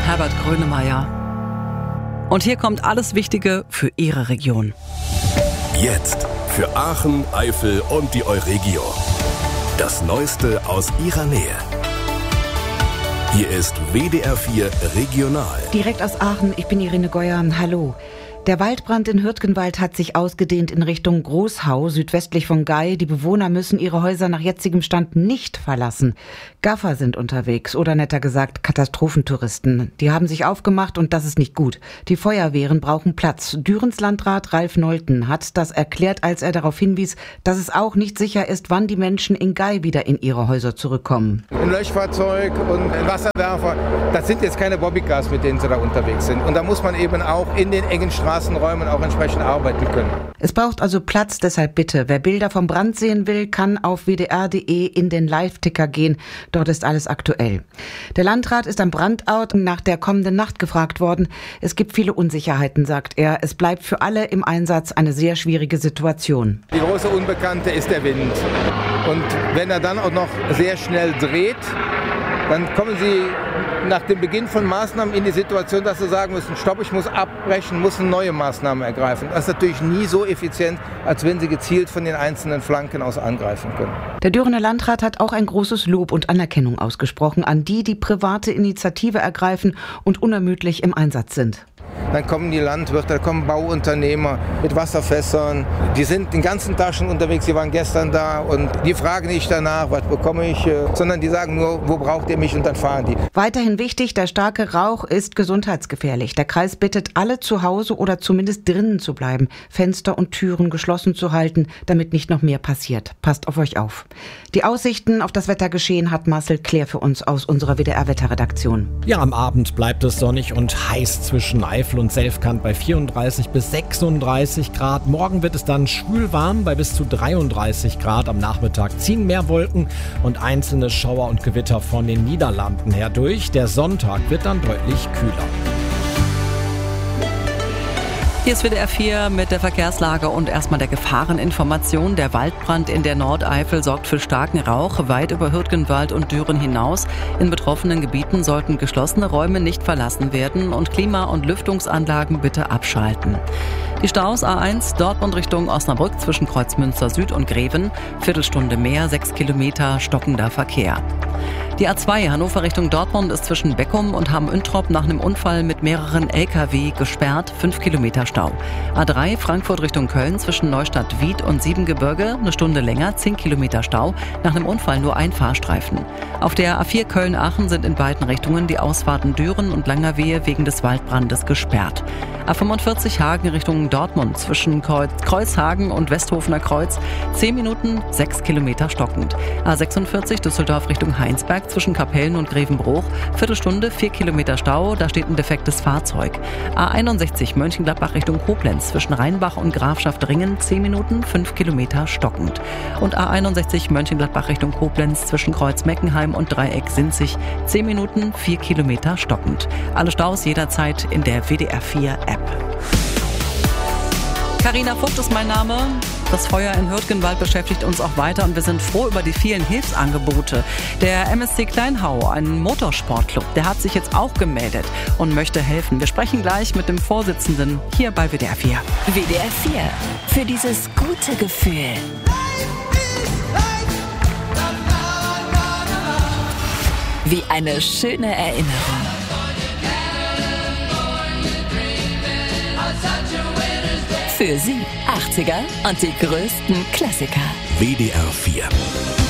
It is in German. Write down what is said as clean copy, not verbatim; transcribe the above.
Herbert Grönemeyer. Und hier kommt alles Wichtige für Ihre Region. Jetzt für Aachen, Eifel und die Euregio. Das Neueste aus Ihrer Nähe. Hier ist WDR 4 Regional. Direkt aus Aachen, ich bin Irene Geuer. Hallo. Der Waldbrand in Hürtgenwald hat sich ausgedehnt in Richtung Großhau, südwestlich von Gei. Die Bewohner müssen ihre Häuser nach jetzigem Stand nicht verlassen. Gaffer sind unterwegs, oder netter gesagt Katastrophentouristen. Die haben sich aufgemacht und das ist nicht gut. Die Feuerwehren brauchen Platz. Dürens Landrat Ralf Nolten hat das erklärt, als er darauf hinwies, dass es auch nicht sicher ist, wann die Menschen in Gei wieder in ihre Häuser zurückkommen. Ein Löschfahrzeug und ein Wasserwerfer, das sind jetzt keine Bobbycars, mit denen sie da unterwegs sind. Und da muss man eben auch in den engen Straßenräumen auch entsprechend arbeiten können. Es braucht also Platz, deshalb bitte. Wer Bilder vom Brand sehen will, kann auf wdr.de in den Live-Ticker gehen. Dort ist alles aktuell. Der Landrat ist am Brandort nach der kommenden Nacht gefragt worden. Es gibt viele Unsicherheiten, sagt er. Es bleibt für alle im Einsatz eine sehr schwierige Situation. Die große Unbekannte ist der Wind. Und wenn er dann auch noch sehr schnell dreht, dann kommen Sie nach dem Beginn von Maßnahmen in die Situation, dass Sie sagen müssen, stopp, ich muss abbrechen, muss eine neue Maßnahme ergreifen. Das ist natürlich nie so effizient, als wenn Sie gezielt von den einzelnen Flanken aus angreifen können. Der Dürener Landrat hat auch ein großes Lob und Anerkennung ausgesprochen an die private Initiative ergreifen und unermüdlich im Einsatz sind. Dann kommen die Landwirte, da kommen Bauunternehmer mit Wasserfässern. Die sind den ganzen Tag schon unterwegs, die waren gestern da und die fragen nicht danach, was bekomme ich, sondern die sagen nur, wo braucht ihr mich, und dann fahren die. Weiterhin wichtig, der starke Rauch ist gesundheitsgefährlich. Der Kreis bittet alle zu Hause oder zumindest drinnen zu bleiben, Fenster und Türen geschlossen zu halten, damit nicht noch mehr passiert. Passt auf euch auf. Die Aussichten auf das Wettergeschehen hat Marcel Klär für uns aus unserer WDR-Wetterredaktion. Ja, am Abend bleibt es sonnig und heiß zwischen Eifel und Selfkant bei 34 bis 36 Grad. Morgen wird es dann schwül warm bei bis zu 33 Grad. Am Nachmittag ziehen mehr Wolken und einzelne Schauer und Gewitter von den Niederlanden her durch. Der Sonntag wird dann deutlich kühler. Hier ist WDR 4 mit der Verkehrslage und erstmal der Gefahreninformation. Der Waldbrand in der Nordeifel sorgt für starken Rauch weit über Hürtgenwald und Düren hinaus. In betroffenen Gebieten sollten geschlossene Räume nicht verlassen werden und Klima- und Lüftungsanlagen bitte abschalten. Die Staus A1 Dortmund Richtung Osnabrück zwischen Kreuzmünster Süd und Greven. Viertelstunde mehr, 6 Kilometer stockender Verkehr. Die A2 Hannover Richtung Dortmund ist zwischen Beckum und Hamm-Üntrop nach einem Unfall mit mehreren Lkw gesperrt, 5 Kilometer Stau. A3 Frankfurt Richtung Köln zwischen Neustadt-Wied und Siebengebirge, eine Stunde länger, 10 Kilometer Stau, nach einem Unfall nur ein Fahrstreifen. Auf der A4 Köln-Aachen sind in beiden Richtungen die Ausfahrten Düren und Langerwehe wegen des Waldbrandes gesperrt. A45 Hagen Richtung Dortmund zwischen Kreuzhagen und Westhofener Kreuz, 10 Minuten, 6 Kilometer stockend. A46 Düsseldorf Richtung Heinsberg zwischen Kapellen und Grevenbruch, Viertelstunde, 4 Kilometer Stau, da steht ein defektes Fahrzeug. A61 Mönchengladbach Richtung Koblenz zwischen Rheinbach und Grafschaft Ringen, 10 Minuten, 5 Kilometer stockend. Und A61 Mönchengladbach Richtung Koblenz zwischen Kreuz Meckenheim und Dreieck Sinzig, 10 Minuten, 4 Kilometer stockend. Alle Staus jederzeit in der WDR 4 App. Carina Vogt ist mein Name. Das Feuer in Hürtgenwald beschäftigt uns auch weiter und wir sind froh über die vielen Hilfsangebote. Der MSC Kleinhau, ein Motorsportclub, der hat sich jetzt auch gemeldet und möchte helfen. Wir sprechen gleich mit dem Vorsitzenden hier bei WDR 4. WDR 4. Für dieses gute Gefühl. Wie eine schöne Erinnerung. Für Sie 80er und die größten Klassiker. WDR 4